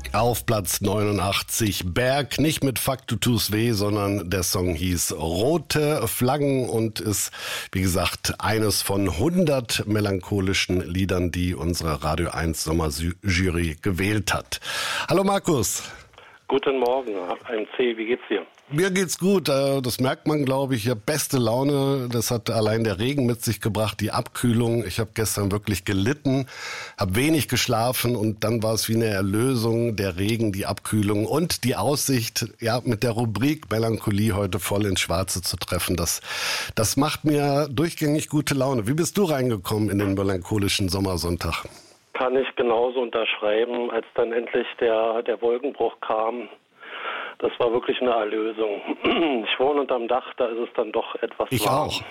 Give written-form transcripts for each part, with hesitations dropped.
Auf Platz 89 Berg, nicht mit Fuck du tust weh, sondern der Song hieß Rote Flaggen und ist, wie gesagt, eines von 100 melancholischen Liedern, die unsere Radio 1 Sommerjury gewählt hat. Hallo Markus. Guten Morgen, AMC, wie geht's dir? Mir geht's gut, das merkt man, glaube ich. Ich habe beste Laune, das hat allein der Regen mit sich gebracht, die Abkühlung. Ich habe gestern wirklich gelitten, habe wenig geschlafen und dann war es wie eine Erlösung, der Regen, die Abkühlung und die Aussicht, ja, mit der Rubrik Melancholie heute voll ins Schwarze zu treffen. Das macht mir durchgängig gute Laune. Wie bist du reingekommen in den melancholischen Sommersonntag? Kann ich genauso unterschreiben, als dann endlich der Wolkenbruch kam. Das war wirklich eine Erlösung. Ich wohne unterm Dach, da ist es dann doch etwas ich warm. Auch.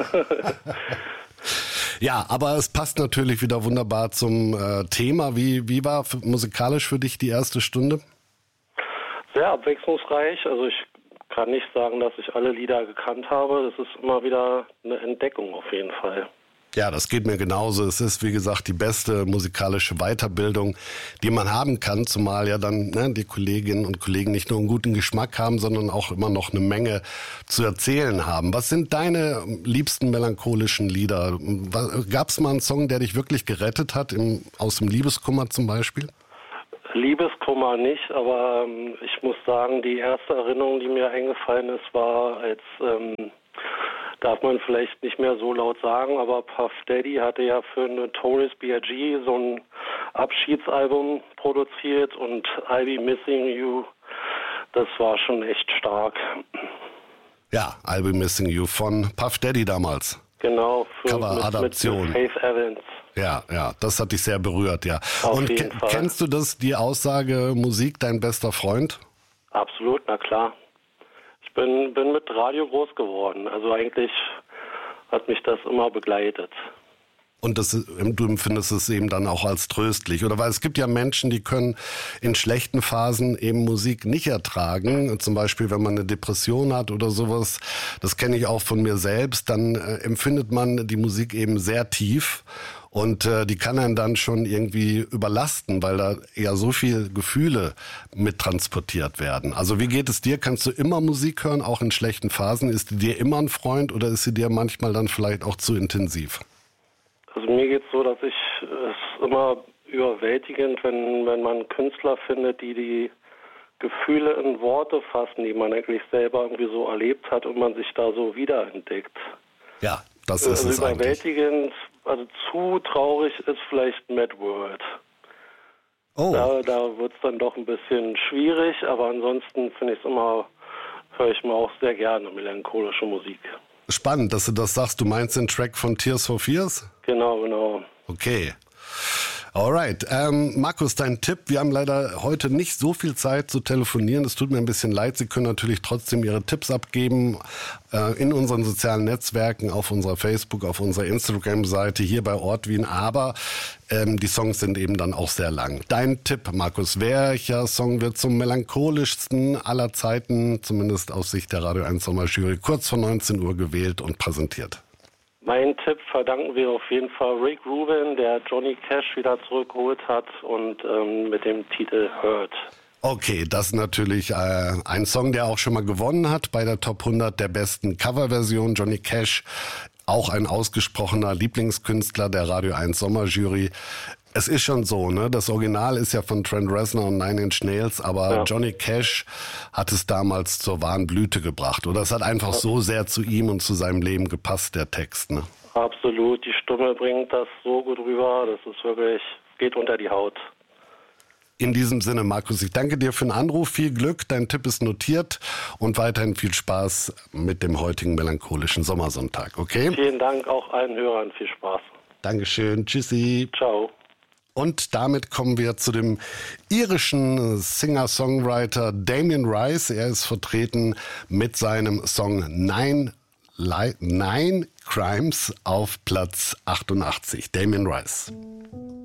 Ja, aber es passt natürlich wieder wunderbar zum Thema. Wie war musikalisch für dich die erste Stunde? Sehr abwechslungsreich. Also ich kann nicht sagen, dass ich alle Lieder gekannt habe. Das ist immer wieder eine Entdeckung auf jeden Fall. Ja, das geht mir genauso. Es ist, wie gesagt, die beste musikalische Weiterbildung, die man haben kann, zumal ja dann die Kolleginnen und Kollegen nicht nur einen guten Geschmack haben, sondern auch immer noch eine Menge zu erzählen haben. Was sind deine liebsten melancholischen Lieder? Gab es mal einen Song, der dich wirklich gerettet hat, aus dem Liebeskummer zum Beispiel? Liebeskummer nicht, aber ich muss sagen, die erste Erinnerung, die mir eingefallen ist, war als... darf man vielleicht nicht mehr so laut sagen, aber Puff Daddy hatte ja für Notorious B.I.G. so ein Abschiedsalbum produziert und I'll Be Missing You, das war schon echt stark. Ja, I'll Be Missing You von Puff Daddy damals. Genau, Cover-Adaption. Mit Faith Evans. Ja, das hat dich sehr berührt, ja. Auf und jeden Fall. Kennst du die Aussage, Musik dein bester Freund? Absolut, na klar. Ich bin mit Radio groß geworden. Also eigentlich hat mich das immer begleitet. Und du empfindest es eben dann auch als tröstlich, oder? Weil es gibt ja Menschen, die können in schlechten Phasen eben Musik nicht ertragen. Zum Beispiel, wenn man eine Depression hat oder sowas. Das kenne ich auch von mir selbst. Dann empfindet man die Musik eben sehr tief. Und die kann einen dann schon irgendwie überlasten, weil da ja so viel Gefühle mit transportiert werden. Also wie geht es dir? Kannst du immer Musik hören, auch in schlechten Phasen? Ist die dir immer ein Freund oder ist sie dir manchmal dann vielleicht auch zu intensiv? Also mir geht es so, dass ich es immer überwältigend, wenn man Künstler findet, die Gefühle in Worte fassen, die man eigentlich selber irgendwie so erlebt hat und man sich da so wiederentdeckt. Ja, das ist es überwältigend, eigentlich. Also zu traurig ist vielleicht Mad World. Oh. Da wird es dann doch ein bisschen schwierig, aber ansonsten höre ich mir auch sehr gerne melancholische Musik. Spannend, dass du das sagst. Du meinst den Track von Tears for Fears? Genau. Okay. Alright. Markus, dein Tipp. Wir haben leider heute nicht so viel Zeit zu telefonieren. Es tut mir ein bisschen leid. Sie können natürlich trotzdem Ihre Tipps abgeben in unseren sozialen Netzwerken, auf unserer Facebook, auf unserer Instagram-Seite, hier bei Ort Wien. Aber die Songs sind eben dann auch sehr lang. Dein Tipp, Markus. Welcher Song wird zum melancholischsten aller Zeiten, zumindest aus Sicht der Radio 1 Sommerjury, kurz vor 19 Uhr gewählt und präsentiert? Mein Tipp verdanken wir auf jeden Fall Rick Rubin, der Johnny Cash wieder zurückgeholt hat und mit dem Titel Hurt. Okay, das ist natürlich ein Song, der auch schon mal gewonnen hat bei der Top 100 der besten Coverversion. Johnny Cash, auch ein ausgesprochener Lieblingskünstler der Radio 1 Sommerjury. Es ist schon so, ne? Das Original ist ja von Trent Reznor und Nine Inch Nails, aber ja. Johnny Cash hat es damals zur wahren Blüte gebracht. Oder es hat einfach so sehr zu ihm und zu seinem Leben gepasst, der Text, ne? Absolut, die Stimme bringt das so gut rüber, das ist wirklich, geht unter die Haut. In diesem Sinne, Markus, ich danke dir für den Anruf, viel Glück, dein Tipp ist notiert und weiterhin viel Spaß mit dem heutigen melancholischen Sommersonntag, okay? Vielen Dank auch allen Hörern, viel Spaß. Dankeschön, tschüssi. Ciao. Und damit kommen wir zu dem irischen Singer-Songwriter Damien Rice. Er ist vertreten mit seinem Song Nine Crimes auf Platz 88. Damien Rice.